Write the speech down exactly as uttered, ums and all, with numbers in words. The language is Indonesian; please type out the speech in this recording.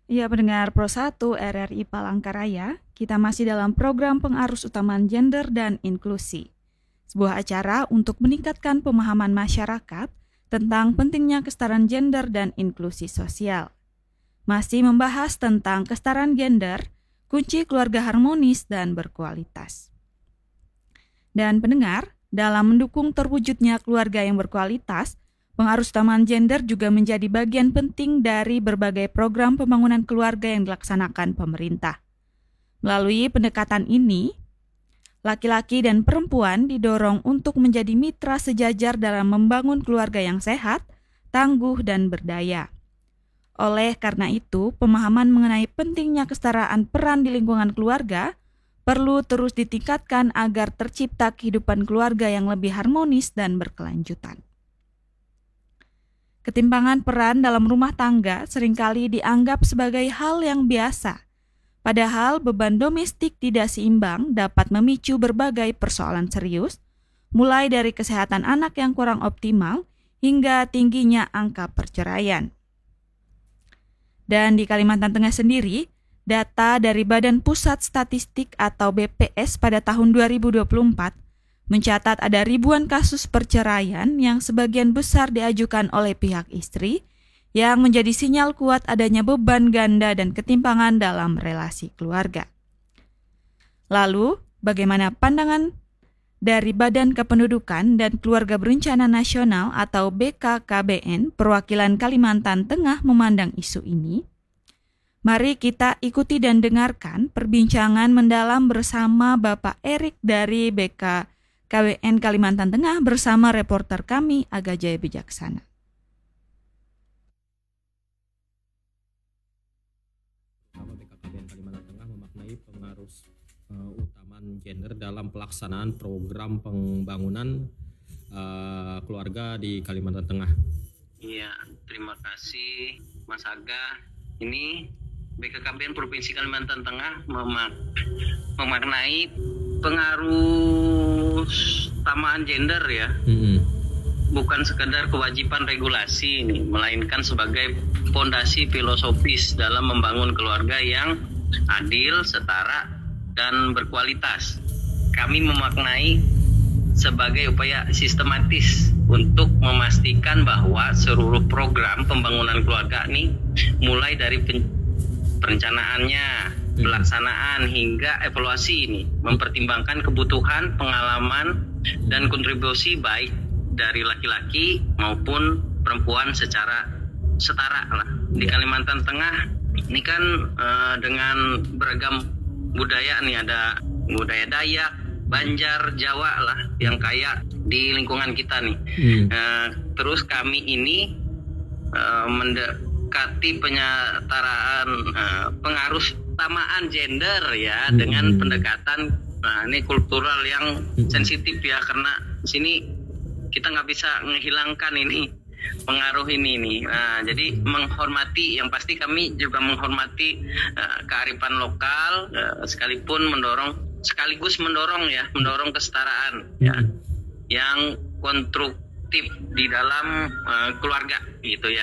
Ya, pendengar Pro satu R R I Palangkaraya, kita masih dalam program pengarus utamaan gender dan inklusi. Sebuah acara untuk meningkatkan pemahaman masyarakat tentang pentingnya kesetaraan gender dan inklusi sosial. Masih membahas tentang kesetaraan gender, kunci keluarga harmonis dan berkualitas. Dan pendengar, dalam mendukung terwujudnya keluarga yang berkualitas, pengarus utamaan gender juga menjadi bagian penting dari berbagai program pembangunan keluarga yang dilaksanakan pemerintah. Melalui pendekatan ini, laki-laki dan perempuan didorong untuk menjadi mitra sejajar dalam membangun keluarga yang sehat, tangguh, dan berdaya. Oleh karena itu, pemahaman mengenai pentingnya kesetaraan peran di lingkungan keluarga perlu terus ditingkatkan agar tercipta kehidupan keluarga yang lebih harmonis dan berkelanjutan. Ketimpangan peran dalam rumah tangga seringkali dianggap sebagai hal yang biasa. Padahal beban domestik tidak seimbang dapat memicu berbagai persoalan serius, mulai dari kesehatan anak yang kurang optimal hingga tingginya angka perceraian. Dan di Kalimantan Tengah sendiri, data dari Badan Pusat Statistik atau B P S pada tahun dua ribu dua puluh empat mencatat ada ribuan kasus perceraian yang sebagian besar diajukan oleh pihak istri, yang menjadi sinyal kuat adanya beban ganda dan ketimpangan dalam relasi keluarga. Lalu, bagaimana pandangan dari Badan Kependudukan dan Keluarga Berencana Nasional atau B K K B N perwakilan Kalimantan Tengah memandang isu ini? Mari kita ikuti dan dengarkan perbincangan mendalam bersama Bapak Erik dari B K K B N Kalimantan Tengah bersama reporter kami Aga Jaya Bijaksana. B K K B N Kalimantan Tengah memaknai pengarus uh, utamaan gender dalam pelaksanaan program pembangunan uh, keluarga di Kalimantan Tengah. Iya, terima kasih Mas Aga. Ini B K K B N Provinsi Kalimantan Tengah memak- memaknai pengaruh utamaan gender ya. Mm-hmm. Bukan sekedar kewajiban regulasi ini, melainkan sebagai fondasi filosofis dalam membangun keluarga yang adil, setara, dan berkualitas. Kami memaknai sebagai upaya sistematis untuk memastikan bahwa seluruh program pembangunan keluarga ini mulai dari pen- perencanaannya, pelaksanaan hingga evaluasi ini mempertimbangkan kebutuhan, pengalaman, dan kontribusi baik dari laki-laki maupun perempuan secara setara lah. Di Kalimantan Tengah ini kan uh, dengan beragam budaya nih, ada budaya Dayak, Banjar, Jawa lah yang kaya di lingkungan kita nih. Hmm. Uh, terus kami ini uh, mendekati penyetaraan uh, pengaruh utamaan gender ya hmm. dengan pendekatan nah ini kultural yang hmm. sensitif ya, karena di sini kita nggak bisa menghilangkan ini pengaruh ini nih. Nah, jadi menghormati, yang pasti kami juga menghormati uh, kearifan lokal, uh, sekalipun mendorong sekaligus mendorong ya, mendorong kesetaraan ya, yang konstruktif di dalam uh, keluarga gitu ya.